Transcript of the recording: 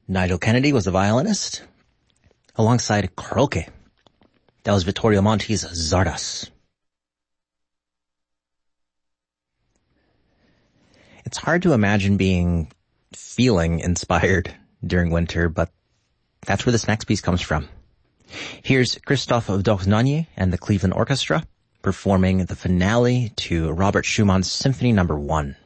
Nigel Kennedy was the violinist, alongside Karaoke. That was Vittorio Monti's Zardas. It's hard to imagine feeling inspired during winter, but that's where this next piece comes from. Here's Christophe Dornanier and the Cleveland Orchestra performing the finale to Robert Schumann's Symphony No. 1.